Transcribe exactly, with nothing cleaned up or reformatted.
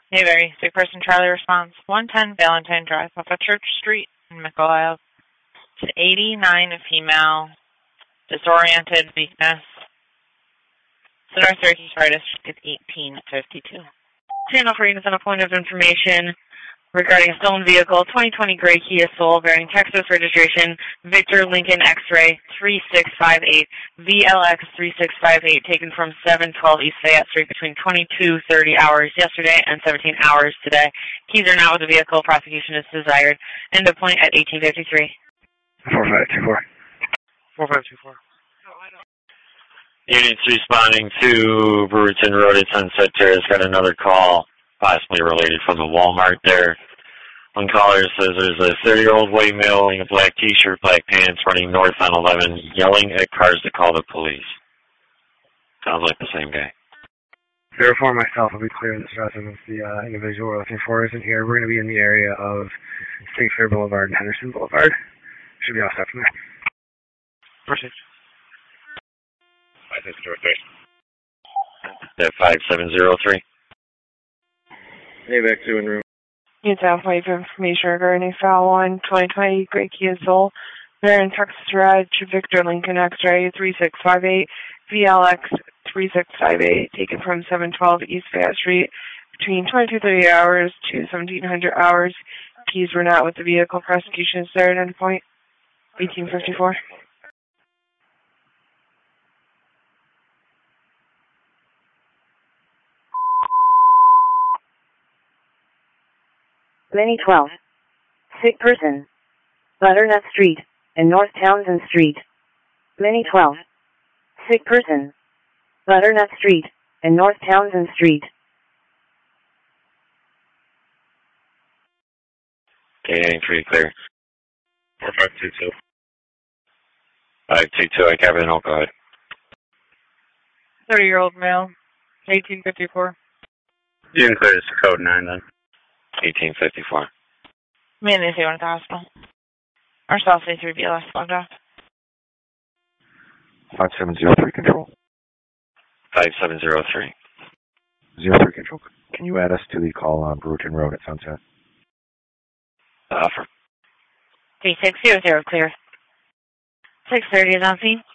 Mayberry, sick person Charlie responds. one ten Valentine Drive off of Church Street in McGuire. To eighty-nine, a female, disoriented, weakness. So North Syracuse Fire District is eighteen fifty-two. Channel three is on a point of information regarding a stolen vehicle, twenty twenty gray Kia Soul, bearing Texas registration, Victor Lincoln X-Ray three six five eight, V L X three six five eight, taken from seven twelve East Fayette Street between twenty-two thirty hours yesterday and seventeen hours today. Keys are not with the vehicle. Prosecution is desired. End of point at eighteen fifty-three. four five two four. four five two four. Units responding to Brewerton Road at Sunset Terrace got another call, possibly related from the Walmart there. One caller says there's a thirty-year-old white male wearing a black T-shirt, black pants, running north on eleven, yelling at cars to call the police. Sounds like the same guy. zero four myself will be clear this resident. The uh, individual we're looking for isn't here. We're going to be in the area of State Fair Boulevard and Henderson Boulevard. Should be all set from there. Proceed. five seven zero three. That five seven zero three. Hey, back to in room. Units have wave information regarding foul one, twenty twenty Great Kia Soul, bearing Texas Reg, Victor Lincoln X-Ray three six five eight, V L X three six five eight, taken from seven twelve East Fayette Street between twenty-two thirty hours to seventeen hundred hours. Keys were not with the vehicle. Prosecution is there at endpoint. eighteen fifty-four. Mini twelve. Sick person. Butternut Street and North Townsend Street. Mini twelve. Sick person. Butternut Street and North Townsend Street. Okay, pretty clear. four five two two. five two two, I cover it. No, go ahead. thirty-year-old male, eighteen fifty-four. You can clear this to code nine then. eighteen fifty-four. Man, they say one at the hospital. Our South Bay three B L S logged off. five seven zero three control. five seven zero three. zero three control. Can you add us to the call on Brewerton Road at Sunset? Offer. three six zero zero clear. six thirty is on scene.